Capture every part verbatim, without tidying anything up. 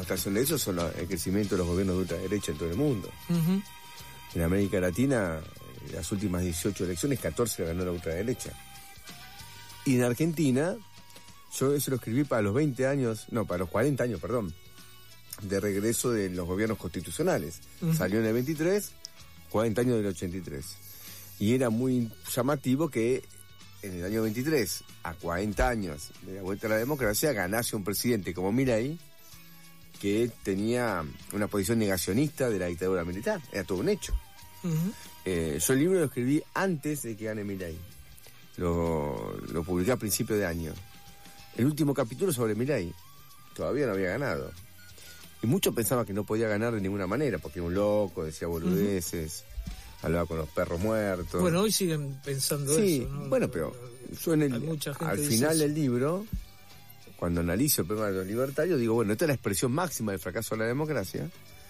demostración de eso son el crecimiento de los gobiernos de ultraderecha en todo el mundo. Uh-huh. En América Latina, las últimas dieciocho elecciones, catorce la ganó la ultraderecha. Y en Argentina, yo eso lo escribí para los veinte años, no, para los cuarenta años, perdón, de regreso de los gobiernos constitucionales. Uh-huh. Salió en el veintitrés, cuarenta años del ochenta y tres. Y era muy llamativo que en el año veintitrés, a cuarenta años de la vuelta a la democracia, ganase un presidente como Milei, que tenía una posición negacionista de la dictadura militar. Era todo un hecho. Uh-huh. Eh, yo el libro lo escribí antes de que gane Milei. Lo, lo publiqué a principios de año. El último capítulo sobre Milei. Todavía no había ganado. Y muchos pensaban que no podía ganar de ninguna manera, porque era un loco, decía boludeces, uh-huh. hablaba con los perros muertos. Bueno, hoy siguen pensando sí, eso, ¿no? Bueno, pero yo en el, al final del libro, cuando analizo el problema de los libertarios, digo, bueno, esta es la expresión máxima del fracaso de la democracia,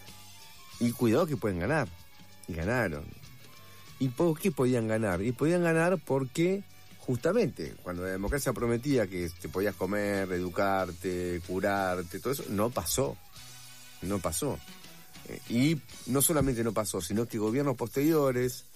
y cuidado que pueden ganar. Y ganaron. ¿Y por qué podían ganar? Y podían ganar porque, justamente, cuando la democracia prometía que te podías comer, educarte, curarte, todo eso, no pasó. No pasó. Y no solamente no pasó, sino que gobiernos posteriores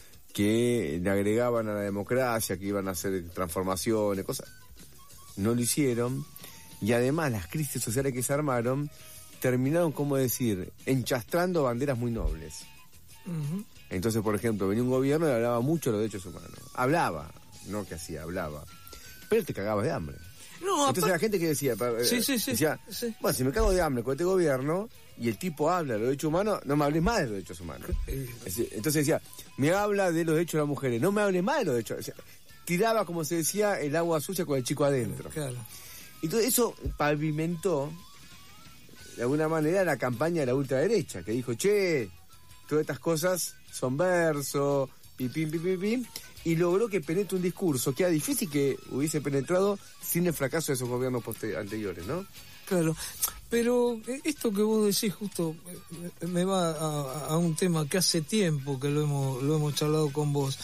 que le agregaban a la democracia, que iban a hacer transformaciones, cosas, no lo hicieron. Y además las crisis sociales que se armaron terminaron, como decir, enchastrando banderas muy nobles. Uh-huh. Entonces, por ejemplo, venía un gobierno y hablaba mucho de los derechos humanos. Hablaba, no que hacía, hablaba. Pero te cagabas de hambre. No, entonces la gente que decía, sí, sí, sí, decía, sí. bueno, si me cago de hambre con este gobierno y el tipo habla de los derechos humanos, no me hables más de los derechos humanos. Entonces decía, me habla de los derechos de las mujeres, no me hables más de los derechos. O sea, tiraba, como se decía, el agua sucia con el chico adentro. Claro. Entonces eso pavimentó, de alguna manera, la campaña de la ultraderecha, que dijo, che, todas estas cosas son verso, pipim, pipim, pipim, y logró que penetre un discurso que era difícil que hubiese penetrado sin el fracaso de esos gobiernos poster- anteriores, ¿no? Claro, pero esto que vos decís justo me va a, a un tema que hace tiempo que lo hemos lo hemos charlado con vos,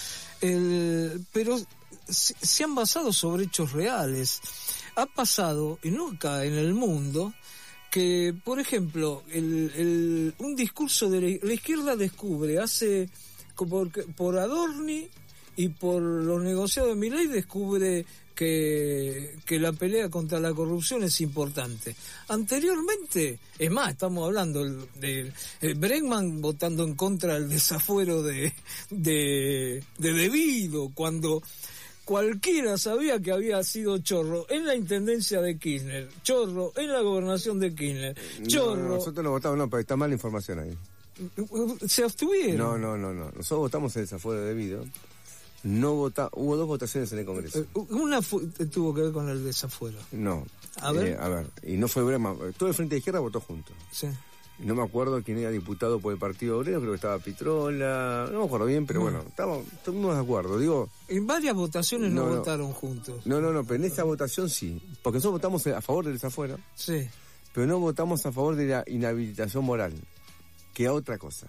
el, pero se, se han basado sobre hechos reales. Ha pasado, y nunca en el mundo, que, por ejemplo, el, el, un discurso de la, la izquierda descubre, hace por, por Adorni y por los negociados de Milei descubre que, que la pelea contra la corrupción es importante. Anteriormente, es más, estamos hablando de, de Bregman votando en contra del desafuero de, de, de Debido, cuando cualquiera sabía que había sido chorro en la intendencia de Kirchner, chorro en la gobernación de Kirchner, chorro... No, no, nosotros no votamos, no, pero está mala información ahí. ¿Se abstuvieron? No, no, no, no. Nosotros votamos el desafuero debido. No vota, hubo dos votaciones en el Congreso. Una fue, tuvo que ver con el desafuero. No. A ver. Eh, a ver, y no fue Brema. Todo el Frente de Izquierda votó junto. Sí. No me acuerdo quién era diputado por el Partido Obrero, creo que estaba Pitrola, no me acuerdo bien, pero no. bueno, estamos, estamos de acuerdo. Digo, en varias votaciones no, no votaron juntos. No, no, no, pero en esta votación sí. Porque nosotros votamos a favor del desafuero. Sí. Pero no votamos a favor de la inhabilitación moral, que es otra cosa.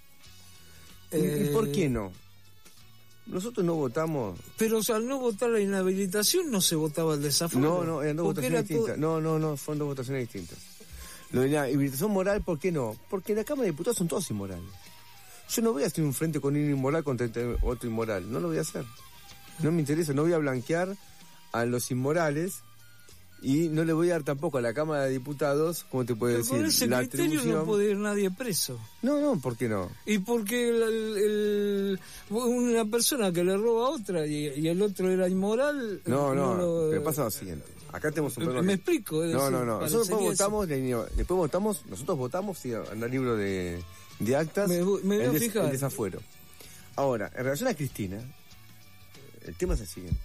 Eh... ¿Y por qué no? Nosotros no votamos... Pero o sea, al no votar la inhabilitación no se votaba el desafuero. No, no, eran dos votaciones distintas. Todo... No, no, no, fueron dos votaciones distintas. Lo de la inhabilitación moral, ¿por qué no? Porque en la Cámara de Diputados son todos inmorales. Yo no voy a hacer un frente con un inmoral contra otro inmoral, no lo voy a hacer. No me interesa, no voy a blanquear a los inmorales y no le voy a dar tampoco a la Cámara de Diputados, ¿cómo te puedo Pero decir? Con ese la criterio atribución... no puede ir nadie preso. No, no, ¿por qué no? Y porque el, el, el, una persona que le roba a otra y, y el otro era inmoral... No, no, no lo, pero pasa lo siguiente. Acá tenemos un problema. Me que... explico. Es no, decir, no, no. Nosotros después votamos, de, después votamos, nosotros votamos, sí, anda el libro de, de actas, me, me el, des, el desafuero. Ahora, en relación a Cristina, el tema es el siguiente.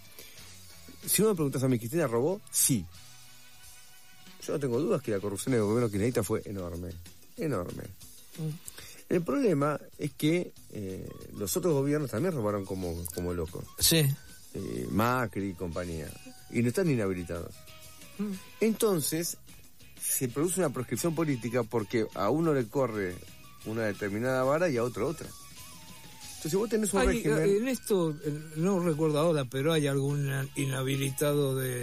Si vos me preguntás a mí, ¿Cristina robó? Sí. Yo no tengo dudas que la corrupción del gobierno kirchnerista fue enorme, enorme. Mm. El problema es que eh, los otros gobiernos también robaron como, como locos. Sí. Eh, Macri y compañía, y no están inhabilitados. Mm. Entonces, se produce una proscripción política porque a uno le corre una determinada vara y a otro otra. Entonces vos tenés un hay, régimen... En esto, no recuerdo ahora, pero hay algún inhabilitado de,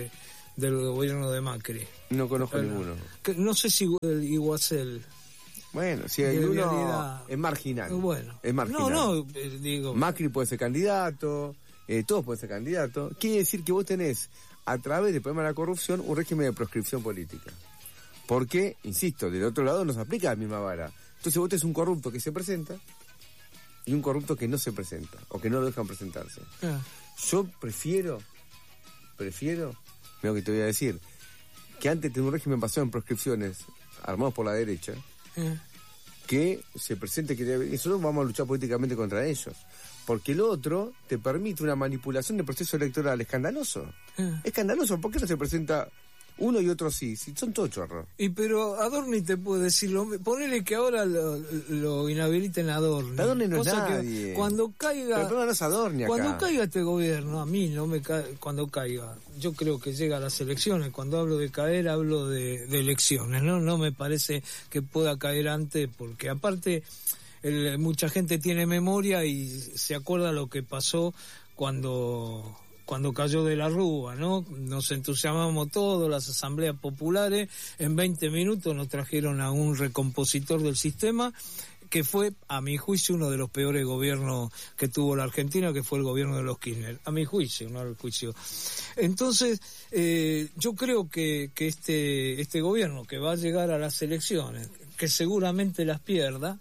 del gobierno de Macri. No conozco eh, ninguno. Que, no sé si el Iguacel. Bueno, si hay uno realidad, es marginal. Bueno, es marginal. No, no, eh, digo. Macri puede ser candidato, eh, todos pueden ser candidatos. Quiere decir que vos tenés, a través del problema de la corrupción, un régimen de proscripción política. Porque, insisto, del otro lado no se aplica la misma vara. Entonces vos tenés un corrupto que se presenta y un corrupto que no se presenta, o que no lo dejan presentarse. Ah. Yo prefiero, prefiero, mira lo que te voy a decir, que antes tenía un régimen basado en proscripciones armados por la derecha, eh. que se presente que nosotros vamos a luchar políticamente contra ellos, porque el otro te permite una manipulación del proceso electoral escandaloso. Eh. Escandaloso, ¿por qué no se presenta uno y otro sí? Si son todos chorros. Y pero Adorni te puede decir, lo, ponele que ahora lo, lo inhabiliten a Adorni. Adorni no es nadie. Que cuando caiga, pero no es Adorni acá. Cuando caiga este gobierno, a mí no me cae, cuando caiga, yo creo que llega a las elecciones. Cuando hablo de caer, hablo de, de elecciones, ¿no? No me parece que pueda caer antes, porque aparte el, mucha gente tiene memoria y se acuerda lo que pasó cuando... cuando cayó de la Rúa, ¿no? Nos entusiasmamos todos, las asambleas populares, en veinte minutos nos trajeron a un recompositor del sistema, que fue, a mi juicio, uno de los peores gobiernos que tuvo la Argentina, que fue el gobierno de los Kirchner. A mi juicio, no al juicio. Entonces, eh, yo creo que, que este, este gobierno que va a llegar a las elecciones, que seguramente las pierda,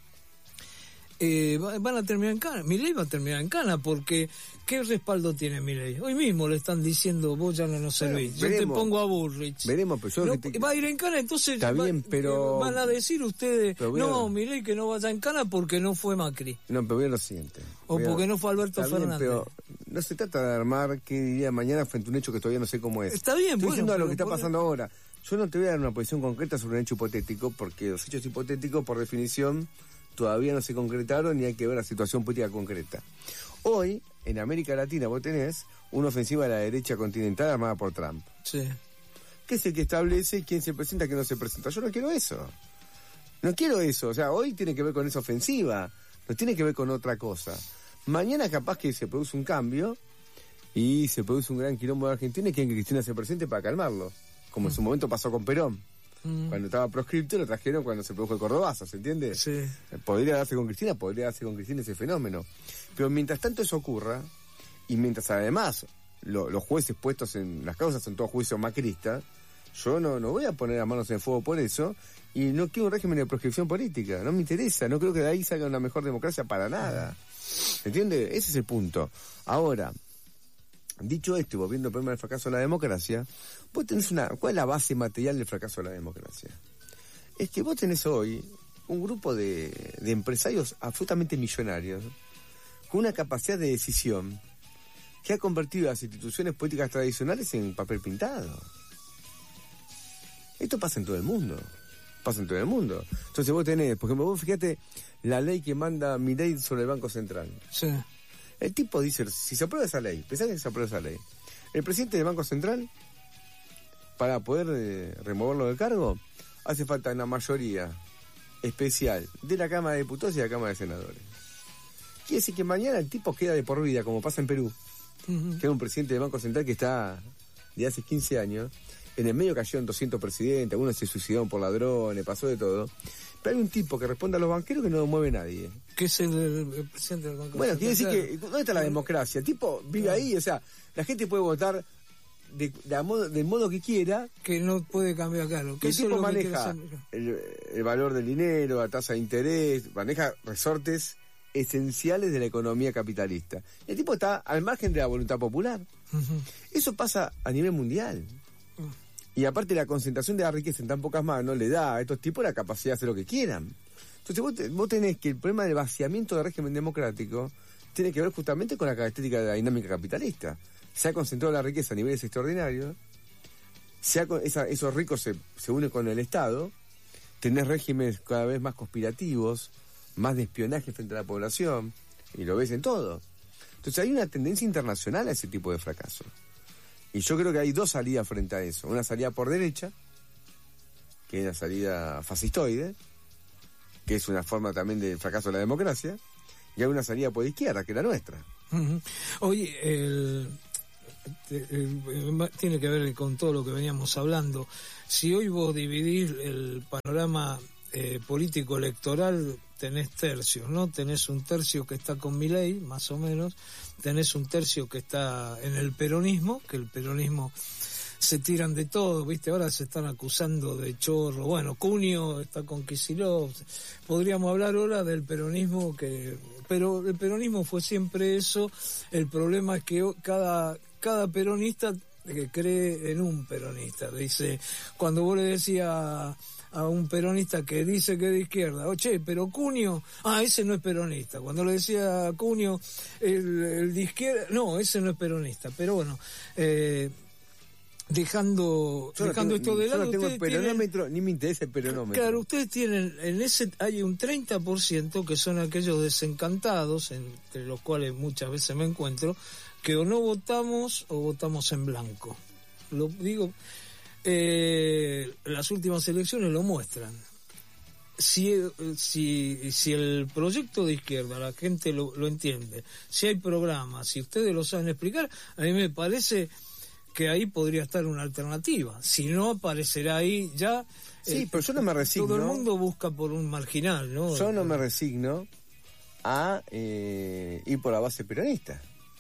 Eh, van a terminar en cana. Milei va a terminar en cana porque ¿qué respaldo tiene Milei? Hoy mismo le están diciendo, vos ya no nos servís, bueno, yo te pongo a Bullrich. Veremos, pero yo no, te... va a ir en cana, entonces está va, bien, pero... van a decir ustedes, a... no, Milei que no vaya en cana porque no fue Macri. No, pero voy a lo siguiente. O voy porque a... no fue Alberto está Fernández. Bien, pero no se trata de armar qué diría mañana frente a un hecho que todavía no sé cómo es. Está bien, Estoy bueno, diciendo a lo que está por... pasando ahora. Yo no te voy a dar una posición concreta sobre un hecho hipotético, porque los hechos hipotéticos, por definición, todavía no se concretaron y hay que ver la situación política concreta. Hoy, en América Latina, vos tenés una ofensiva de la derecha continental armada por Trump. Sí. Que es el que establece quién se presenta y quién no se presenta. Yo no quiero eso. No quiero eso. O sea, hoy tiene que ver con esa ofensiva. No tiene que ver con otra cosa. Mañana capaz que se produce un cambio y se produce un gran quilombo de Argentina y quieren que Cristina se presente para calmarlo. Como en su momento pasó con Perón. Mm. Cuando estaba proscripto lo trajeron cuando se produjo el Cordobazo, ¿se entiende? Sí. Podría darse con Cristina, podría darse con Cristina ese fenómeno. Pero mientras tanto eso ocurra, y mientras además lo, los jueces puestos en las causas son todos juicios macristas, yo no, no voy a poner las manos en el fuego por eso, y no quiero un régimen de proscripción política, no me interesa, no creo que de ahí salga una mejor democracia para nada. ¿Se entiende? Ese es el punto. Ahora, dicho esto, y volviendo al problema del fracaso de la democracia, vos tenés una... ¿Cuál es la base material del fracaso de la democracia? Es que vos tenés hoy un grupo de, de empresarios absolutamente millonarios, con una capacidad de decisión que ha convertido las instituciones políticas tradicionales en papel pintado. Esto pasa en todo el mundo. Pasa en todo el mundo. Entonces vos tenés, por ejemplo, vos fíjate la ley que manda Milei sobre el Banco Central. Sí. El tipo dice, si se aprueba esa ley, pensá que se aprueba esa ley, el presidente del Banco Central, para poder eh, removerlo del cargo, hace falta una mayoría especial de la Cámara de Diputados y de la Cámara de Senadores. Quiere decir que mañana el tipo queda de por vida, como pasa en Perú, uh-huh. que es un presidente del Banco Central que está de hace quince años, en el medio cayeron doscientos presidentes, algunos se suicidaron por ladrones, pasó de todo. Pero hay un tipo que responde a los banqueros que no lo mueve nadie. ¿Qué es el, el presidente del Banco Bueno, quiere Central? decir que, ¿dónde está la democracia? El tipo vive ahí, o sea, la gente puede votar de, de modo, del modo que quiera. Que no puede cambiar, claro. Que el tipo maneja el, el valor del dinero, la tasa de interés, maneja resortes esenciales de la economía capitalista. El tipo está al margen de la voluntad popular. Uh-huh. Eso pasa a nivel mundial. Uh. Y aparte la concentración de la riqueza en tan pocas manos le da a estos tipos la capacidad de hacer lo que quieran. Entonces vos, te, vos tenés que el problema del vaciamiento del régimen democrático tiene que ver justamente con la característica de la dinámica capitalista. Se ha concentrado la riqueza a niveles extraordinarios, se ha, esa, esos ricos se, se unen con el Estado, tenés regímenes cada vez más conspirativos, más de espionaje frente a la población, y lo ves en todo. Entonces hay una tendencia internacional a ese tipo de fracaso. Y yo creo que hay dos salidas frente a eso. Una salida por derecha, que es la salida fascistoide, que es una forma también del fracaso de la democracia, y hay una salida por izquierda, que es la nuestra. Uh-huh. Oye, el, te, eh, tiene que ver con todo lo que veníamos hablando. Si hoy vos dividís el panorama eh, político electoral, tenés tercios, ¿no? Tenés un tercio que está con Milei, más o menos, tenés un tercio que está en el peronismo, que el peronismo se tiran de todo, ¿viste? Ahora se están acusando de chorro. Bueno, Cunio está con Kicillof. Podríamos hablar ahora del peronismo, que pero el peronismo fue siempre eso. El problema es que cada cada peronista que cree en un peronista. Dice, cuando vos le decías a, a un peronista que dice que es de izquierda, oye, pero Cunio, ah, ese no es peronista. Cuando le decía a Cunio, el, el de izquierda, no, ese no es peronista. Pero bueno, eh, dejando yo dejando no tengo, esto de lado, yo no tengo el peronómetro, tienen, ni me interesa el peronómetro. Claro, ustedes tienen, en ese hay un treinta por ciento que son aquellos desencantados, entre los cuales muchas veces me encuentro, que o no votamos o votamos en blanco. Lo digo, eh, las últimas elecciones lo muestran. Si, si, si el proyecto de izquierda la gente lo, lo entiende, si hay programas, si ustedes lo saben explicar, a mí me parece que ahí podría estar una alternativa. Si no, aparecerá ahí ya... Sí, eh, pero yo no me resigno. Todo el mundo busca por un marginal, ¿no? Yo no me resigno a eh, ir por la base peronista.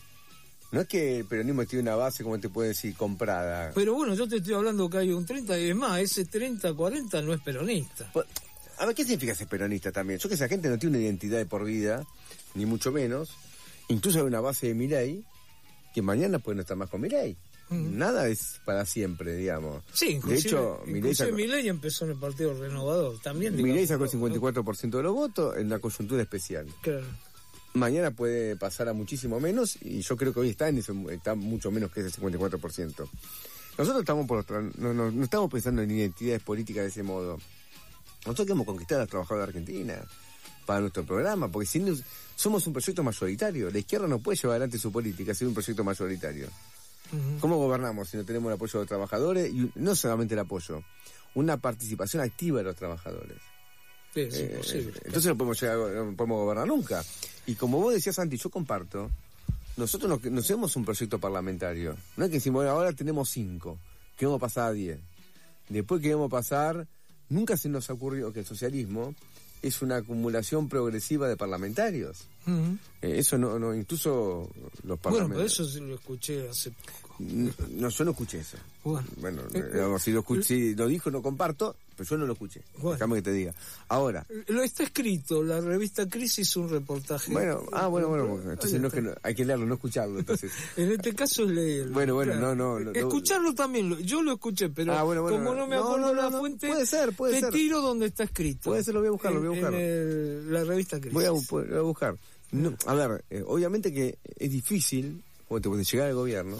No es que el peronismo tiene una base, como te puedo decir, comprada. Pero bueno, yo te estoy hablando que hay un treinta y es más, ese treinta cuarenta no es peronista. Pues, a ver, ¿qué significa ser peronista también? Yo que esa gente no tiene una identidad de por vida, ni mucho menos. Incluso hay una base de Milei, que mañana puede no estar más con Milei. Uh-huh. Nada es para siempre, digamos. Sí, inclusive, de hecho, Milei sacó... Milei empezó en el Partido Renovador también. Milei sacó el cincuenta y cuatro por ciento de los votos en la coyuntura especial. Claro. Mañana puede pasar a muchísimo menos, y yo creo que hoy está en ese, está mucho menos que ese cincuenta y cuatro por ciento. Nosotros estamos por otra, no, no, no estamos pensando en identidades políticas de ese modo. Nosotros queremos conquistar a los trabajadores de Argentina para nuestro programa, porque si no, somos un proyecto mayoritario. La izquierda no puede llevar adelante su política sin un proyecto mayoritario. Uh-huh. ¿Cómo gobernamos si no tenemos el apoyo de los trabajadores? Y no solamente el apoyo, una participación activa de los trabajadores. Sí, es eh, imposible. Entonces no podemos, llegar, no podemos gobernar nunca. Y como vos decías, Santi, yo comparto, nosotros no, no somos un proyecto parlamentario. No es que decimos, ahora tenemos cinco, queremos pasar a diez. Después queremos pasar, nunca se nos ocurrió que el socialismo es una acumulación progresiva de parlamentarios. Uh-huh. Eh, eso no, no, incluso los parlamentarios... Bueno, pero eso sí lo escuché hace poco. No, yo no escuché eso. Bueno, bueno eh, si, lo escuché, si lo dijo no comparto, pero yo no lo escuché. Bueno, déjame que te diga. Ahora... Lo está escrito, la revista Crisis, un reportaje. Bueno, ah, bueno, bueno, entonces no es que no, hay que leerlo, no escucharlo, entonces. En este caso es leerlo. Bueno, bueno, claro. no, no, no. Escucharlo no, también, lo, yo lo escuché, pero ah, bueno, bueno, como no me acuerdo no, no, la no, fuente, puede ser, puede te ser. tiro donde está escrito. Puede ser, lo voy a buscar, lo voy a buscar. En el, la revista Crisis. Voy a, voy a buscar. No, a ver, eh, obviamente que es difícil, cuando te llegar al gobierno,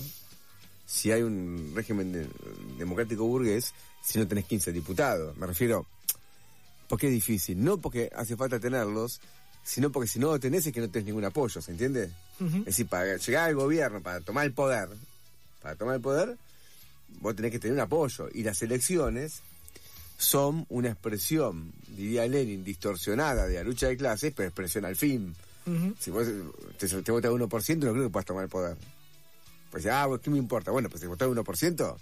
si hay un régimen de, democrático burgués, si no tenés quince diputados. Me refiero, porque es difícil, no porque hace falta tenerlos, sino porque si no lo tenés es que no tenés ningún apoyo, ¿se entiende? Uh-huh. Es decir, para llegar al gobierno, para tomar el poder, para tomar el poder, vos tenés que tener un apoyo. Y las elecciones son una expresión, diría Lenin, distorsionada de la lucha de clases, pero expresión al fin. Uh-huh. Si vos te, te votas uno por ciento, no creo que puedas tomar el poder. Pues ah, ¿qué me importa? Bueno, pues si votás uno por ciento,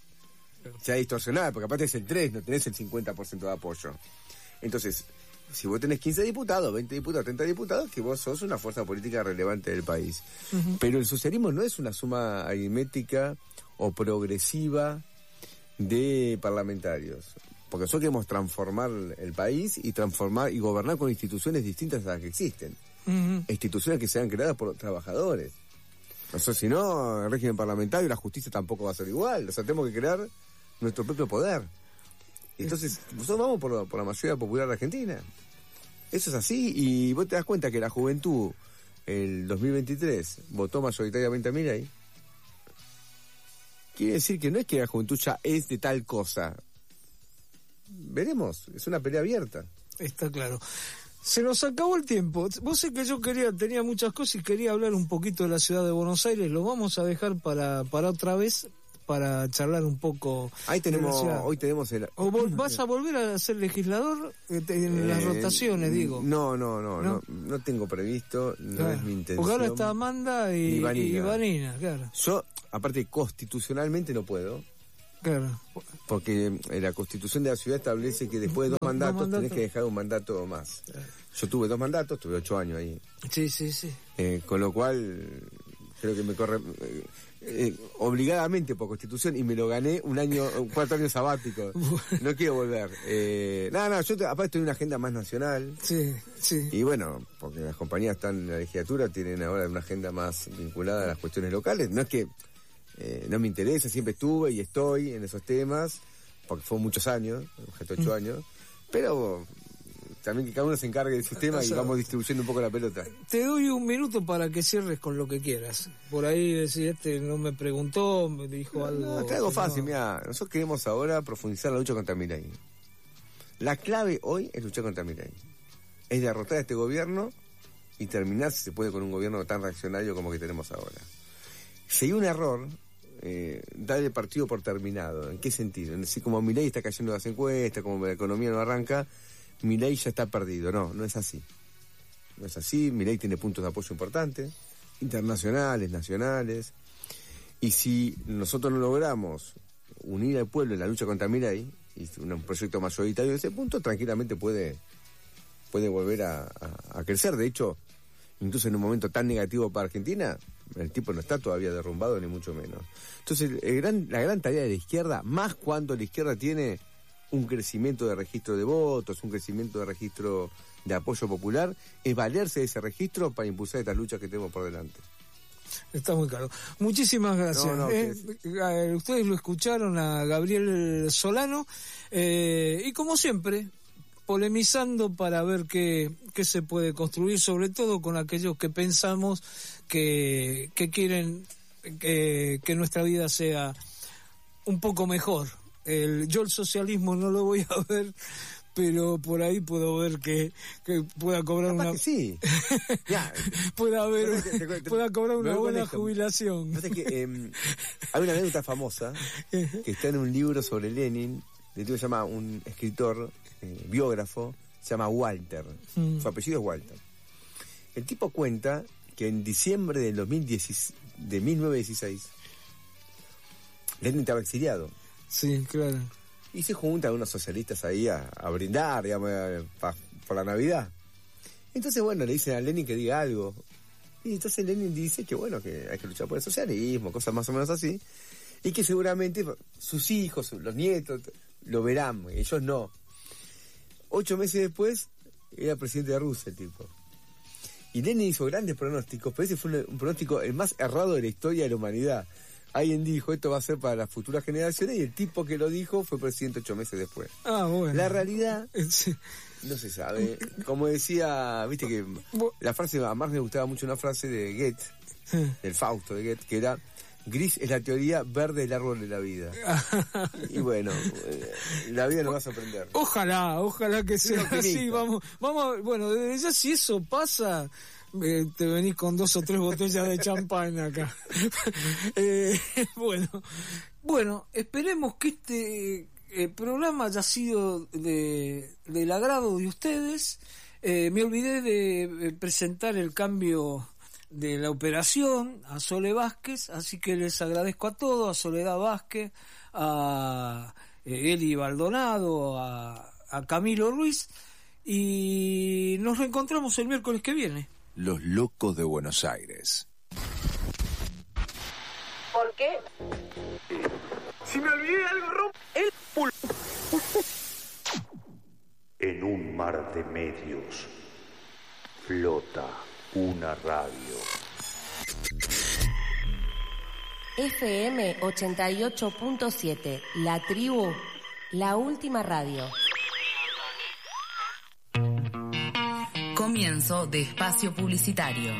ya distorsionada, porque aparte es el tres, no tenés el cincuenta por ciento de apoyo. Entonces, si vos tenés quince diputados, veinte diputados, treinta diputados, que vos sos una fuerza política relevante del país. Uh-huh. Pero el socialismo no es una suma aritmética o progresiva de parlamentarios. Porque nosotros queremos transformar el país y transformar y gobernar con instituciones distintas a las que existen. Uh-huh. Instituciones que sean creadas por trabajadores. O sea, si no, el régimen parlamentario y la justicia tampoco va a ser igual. O sea, tenemos que crear nuestro propio poder. Entonces, nosotros vamos por la, por la mayoría popular de Argentina. Eso es así. Y vos te das cuenta que la juventud, el dos mil veintitrés, votó mayoritariamente a Milei. Quiere decir que no es que la juventud ya es de tal cosa. Veremos. Es una pelea abierta. Está claro. Se nos acabó el tiempo. Vos sé que yo quería, tenía muchas cosas y quería hablar un poquito de la ciudad de Buenos Aires. Lo vamos a dejar para, para otra vez, para charlar un poco. Ahí tenemos, hoy tenemos el... ¿O vol- vas a volver a ser legislador en eh, las rotaciones, digo? No, no, no, no, no, no tengo previsto, no claro. es mi intención. Porque ahora está Amanda y, y Vanina. Y Vanina, claro. Yo, aparte, constitucionalmente no puedo. Claro. Porque la Constitución de la ciudad establece que después de dos, dos mandatos, mandatos tenés que dejar un mandato más. Claro. Yo tuve dos mandatos, tuve ocho años ahí. Sí, sí, sí. Eh, con lo cual, creo que me corre eh, eh, obligadamente por Constitución y me lo gané un año, cuatro años sabáticos. No quiero volver. Eh, no, no, yo te, aparte estoy en una agenda más nacional. Sí, sí. Y bueno, porque las compañías están en la legislatura, tienen ahora una agenda más vinculada a las cuestiones locales. No es que Eh, no me interesa, siempre estuve y estoy en esos temas, porque fue muchos años, ocho mm. años, pero también que cada uno se encargue del sistema o sea, y vamos distribuyendo un poco la pelota. Te doy un minuto para que cierres con lo que quieras. Por ahí decir, este no me preguntó, me dijo no, algo... No, es algo fácil, no. Mira, nosotros queremos ahora profundizar la lucha contra Milei. La clave hoy es luchar contra Milei. Es derrotar a este gobierno y terminar, si se puede, con un gobierno tan reaccionario como que tenemos ahora. Si hay un error, eh, dar el partido por terminado. ¿En qué sentido? Así como Milei está cayendo las encuestas, como la economía no arranca, Milei ya está perdido. No, no es así. No es así. Milei tiene puntos de apoyo importantes, internacionales, nacionales. Y si nosotros no logramos unir al pueblo en la lucha contra Milei, y un proyecto mayoritario de ese punto, tranquilamente puede, puede volver a, a, a crecer. De hecho, incluso en un momento tan negativo para Argentina, el tipo no está todavía derrumbado, ni mucho menos. Entonces, el gran, la gran tarea de la izquierda, más cuando la izquierda tiene un crecimiento de registro de votos, un crecimiento de registro de apoyo popular, es valerse de ese registro para impulsar estas luchas que tenemos por delante. Está muy claro. Muchísimas gracias. No, no, eh, eh, ustedes lo escucharon a Gabriel Solano, eh, y como siempre, polemizando para ver qué, qué se puede construir, sobre todo con aquellos que pensamos que, que quieren que, que nuestra vida sea un poco mejor. El, yo el socialismo no lo voy a ver, pero por ahí puedo ver que, que pueda cobrar Capaz una... Que sí. Ya. pueda, haber, te, te, te, pueda cobrar una buena jubilación. Que, eh, hay una anécdota famosa que está en un libro sobre Lenin, de tipo se llama un escritor, eh, biógrafo, se llama Walter. Mm. Su apellido es Walter. El tipo cuenta que en diciembre del dos mil diez, de mil novecientos dieciséis, Lenin estaba exiliado. Sí, claro. Y se juntan unos socialistas ahí a, a brindar, digamos, pa, por la Navidad. Entonces, bueno, le dicen a Lenin que diga algo. Y entonces Lenin dice que, bueno, que hay que luchar por el socialismo, cosas más o menos así. Y que seguramente sus hijos, los nietos, lo verán, ellos no. Ocho meses después, era presidente de Rusia el tipo. Y Lenin hizo grandes pronósticos, pero ese fue un pronóstico el más errado de la historia de la humanidad. Alguien dijo, esto va a ser para las futuras generaciones, y el tipo que lo dijo fue presidente ocho meses después. Ah, bueno. La realidad, no se sabe. Como decía, viste que la frase, a más me gustaba mucho una frase de Goethe, del Fausto de Goethe, que era, gris es la teoría, verde el árbol de la vida. Y bueno, la vida nos va a sorprender. Ojalá, ojalá que sea así. Vamos, vamos, bueno, desde ya si eso pasa... Eh, te venís con dos o tres botellas de champán acá. eh, bueno, bueno, esperemos que este eh, programa haya sido de, del agrado de ustedes. Eh, me olvidé de, de presentar el cambio de la operación a Sole Vázquez, así que les agradezco a todos, a Soledad Vázquez, a eh, Eli Baldonado, a, a Camilo Ruiz, y nos reencontramos el miércoles que viene. Los Locos de Buenos Aires. ¿Por qué? Si me olvidé de algo, romp... El pul... En un mar de medios flota una radio. F M ochenta y ocho punto siete, La Tribu, la última radio. Comienzo de espacio publicitario.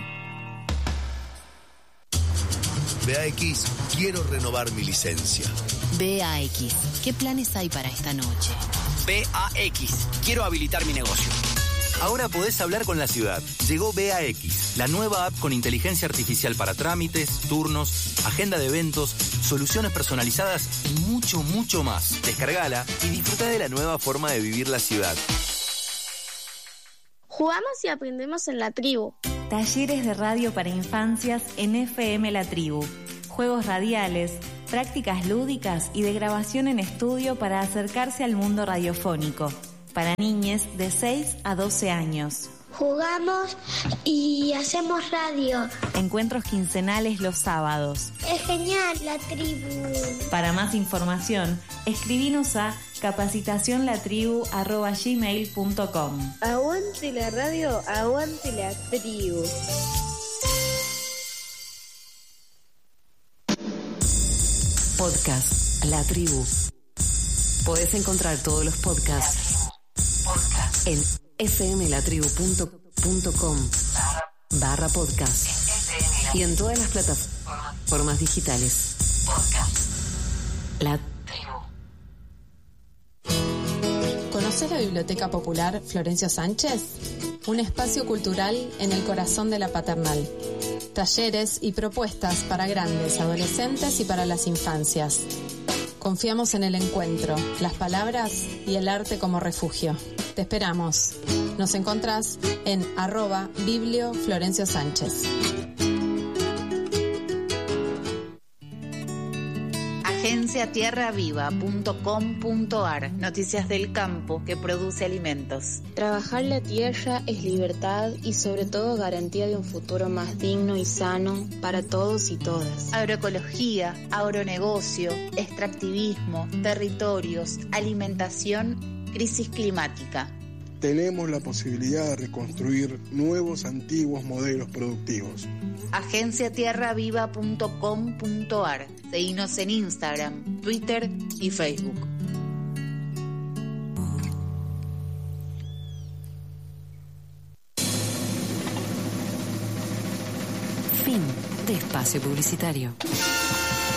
B A X, quiero renovar mi licencia. B A X, ¿qué planes hay para esta noche? B A X, quiero habilitar mi negocio. Ahora podés hablar con la ciudad. Llegó B A X, la nueva app con inteligencia artificial para trámites, turnos, agenda de eventos, soluciones personalizadas y mucho, mucho más. Descargala y disfruta de la nueva forma de vivir la ciudad. Jugamos y aprendemos en la tribu. Talleres de radio para infancias en F M La Tribu. Juegos radiales, prácticas lúdicas y de grabación en estudio para acercarse al mundo radiofónico. Para niñes de seis a doce años. Jugamos y hacemos radio. Encuentros quincenales los sábados. Es genial, la tribu. Para más información, escribinos a capacitacionlatribu arroba gmail punto com. Aguante la radio, aguante la tribu. Podcast La Tribu. Podés encontrar todos los podcasts en fmlatribu punto com barra podcast y en todas las plataformas digitales. La Tribu. ¿Conoces la Biblioteca Popular Florencio Sánchez? Un espacio cultural en el corazón de la Paternal. Talleres y propuestas para grandes, adolescentes y para las infancias. Confiamos en el encuentro, las palabras y el arte como refugio. Te esperamos. Nos encontrás en arroba Biblio Florencio Sánchez. agencia tierra viva punto com punto ar. Noticias del campo que produce alimentos. Trabajar la tierra es libertad y sobre todo garantía de un futuro más digno y sano para todos y todas. Agroecología, agronegocio, extractivismo, territorios, alimentación, crisis climática. Tenemos la posibilidad de reconstruir nuevos, antiguos modelos productivos. agencia tierra viva punto com punto ar. Seguinos en Instagram, Twitter y Facebook. Fin de espacio publicitario.